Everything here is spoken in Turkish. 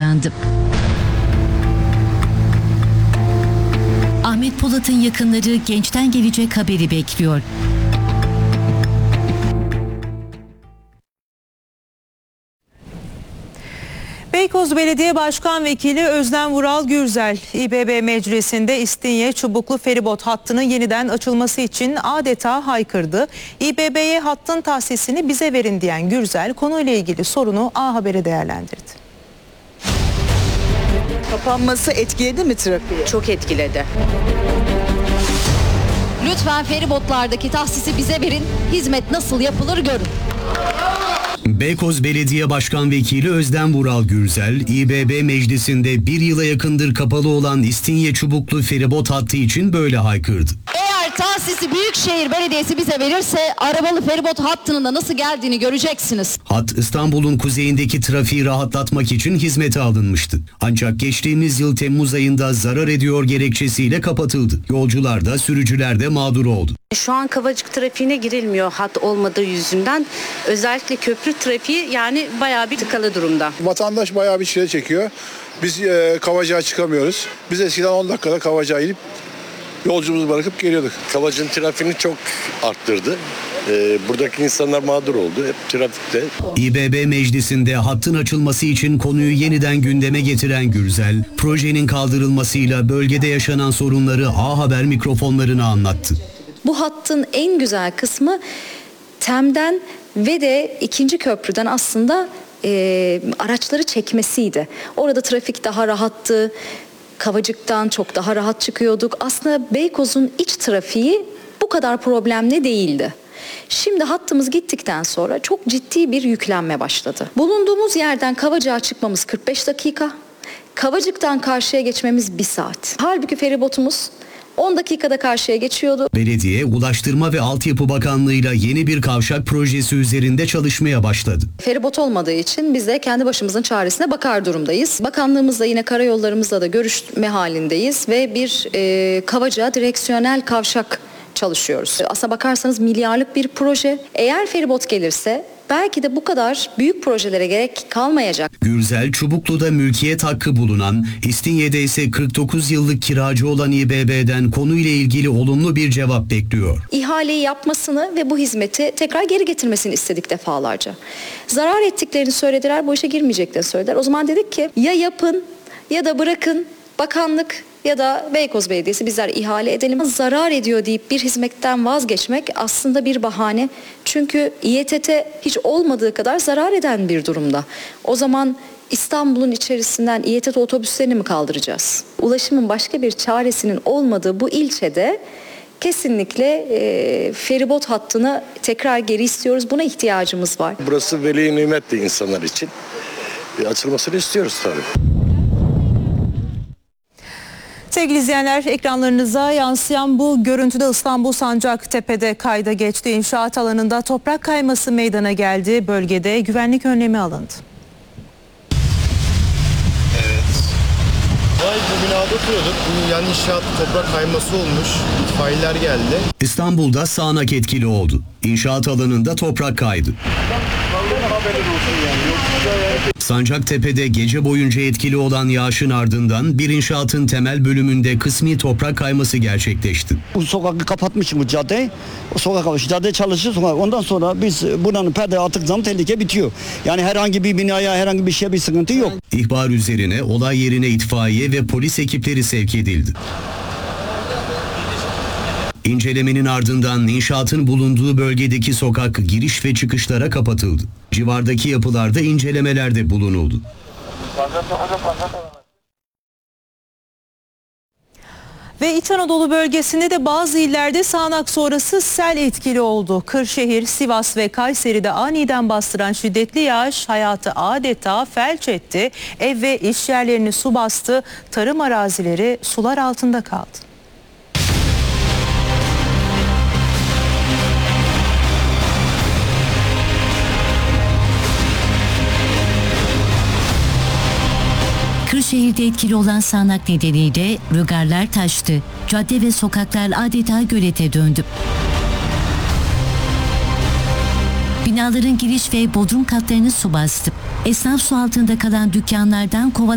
yaşandı. Ahmet Polat'ın yakınları gençten gelecek haberi bekliyor. Beykoz Belediye Başkan Vekili Özlem Vural Gürzel, İBB Meclisi'nde İstinye Çubuklu feribot hattının yeniden açılması için adeta haykırdı. İBB'ye hattın tahsisini bize verin diyen Gürzel, konuyla ilgili sorunu A Haber'e değerlendirdi. Kapanması etkiledi mi trafiği? Çok etkiledi. Lütfen feribotlardaki tahsisi bize verin, hizmet nasıl yapılır görün. Beykoz Belediye Başkan Vekili Özlem Vural Gürzel, İBB Meclisi'nde bir yıla yakındır kapalı olan İstinye Çubuklu feribot hattı için böyle haykırdı. Eğer tahsisi Büyükşehir Belediyesi bize verirse arabalı feribot hattının da nasıl geldiğini göreceksiniz. Hat İstanbul'un kuzeyindeki trafiği rahatlatmak için hizmete alınmıştı. Ancak geçtiğimiz yıl Temmuz ayında zarar ediyor gerekçesiyle kapatıldı. Yolcular da sürücüler de mağdur oldu. Şu an Kavacık trafiğine girilmiyor hat olmadığı yüzünden. Özellikle köprü trafiği yani bayağı bir tıkalı durumda. Vatandaş bayağı bir çile çekiyor. Biz Kavacık'a çıkamıyoruz. Biz eskiden 10 dakikada Kavacık'a inip yolcumuzu bırakıp geliyorduk. Kavacık'ın trafiğini çok arttırdı. Buradaki insanlar mağdur oldu hep trafikte. İBB Meclisi'nde hattın açılması için konuyu yeniden gündeme getiren Gürzel, projenin kaldırılmasıyla bölgede yaşanan sorunları A Haber mikrofonlarına anlattı. Bu hattın en güzel kısmı TEM'den ve de ikinci köprüden aslında araçları çekmesiydi. Orada trafik daha rahattı. Kavacık'tan çok daha rahat çıkıyorduk. Aslında Beykoz'un iç trafiği bu kadar problemli değildi. Şimdi hattımız gittikten sonra çok ciddi bir yüklenme başladı. Bulunduğumuz yerden Kavacık'a çıkmamız 45 dakika. Kavacık'tan karşıya geçmemiz 1 saat. Halbuki feribotumuz 10 dakikada karşıya geçiyordu. Belediye, Ulaştırma ve Altyapı Bakanlığı'yla yeni bir kavşak projesi üzerinde çalışmaya başladı. Feribot olmadığı için biz de kendi başımızın çaresine bakar durumdayız. Bakanlığımızla yine karayollarımızla da görüşme halindeyiz ve bir Kavacık'a direksiyonel kavşak çalışıyoruz. Aslına bakarsanız milyarlık bir proje. Eğer feribot gelirse belki de bu kadar büyük projelere gerek kalmayacak. Gürzel, Çubuklu'da mülkiyet hakkı bulunan, İstinye'de ise 49 yıllık kiracı olan İBB'den konuyla ilgili olumlu bir cevap bekliyor. İhaleyi yapmasını ve bu hizmeti tekrar geri getirmesini istedik defalarca. Zarar ettiklerini söylediler, bu işe girmeyeceklerini söylediler. O zaman dedik ki ya yapın ya da bırakın, bakanlık ya da Beykoz Belediyesi bizler ihale edelim. Zarar ediyor deyip bir hizmetten vazgeçmek aslında bir bahane. Çünkü İETT hiç olmadığı kadar zarar eden bir durumda. O zaman İstanbul'un içerisinden İETT otobüslerini mi kaldıracağız? Ulaşımın başka bir çaresinin olmadığı bu ilçede kesinlikle feribot hattını tekrar geri istiyoruz. Buna ihtiyacımız var. Burası veli nimetli insanlar için. Açılmasını istiyoruz tabii. Sevgili izleyenler, ekranlarınıza yansıyan bu görüntüde İstanbul Sancaktepe'de kayda geçti. İnşaat alanında toprak kayması meydana geldi. Bölgede güvenlik önlemi alındı. Bu binada oturuyorduk. Bunun yan inşaat toprak kayması olmuş. İtfaiyeler geldi. İstanbul'da sağanak etkili oldu. İnşaat alanında toprak kaydı. Sancaktepe'de gece boyunca etkili olan yağışın ardından bir inşaatın temel bölümünde kısmi toprak kayması gerçekleşti. Bu sokağı kapatmışım, bu caddeyi. O sokak kapamış. Cadde çalışır sokak. Ondan sonra biz buranın perde attık zaman tehlike bitiyor. Yani herhangi bir binaya, herhangi bir şeye bir sıkıntı yok. İhbar üzerine olay yerine itfaiye ve polis ekipleri sevk edildi. İncelemenin ardından inşaatın bulunduğu bölgedeki sokak giriş ve çıkışlara kapatıldı. Civardaki yapılarda incelemelerde bulunuldu. Ve İç Anadolu bölgesinde de bazı illerde sağanak sonrası sel etkili oldu. Kırşehir, Sivas ve Kayseri'de aniden bastıran şiddetli yağış hayatı adeta felç etti. Ev ve iş yerlerini su bastı, tarım arazileri sular altında kaldı. Kırşehir'de etkili olan sağanak nedeniyle rögarlar taştı. Cadde ve sokaklar adeta gölete döndü. Binaların giriş ve bodrum katlarını su bastı. Esnaf su altında kalan dükkanlardan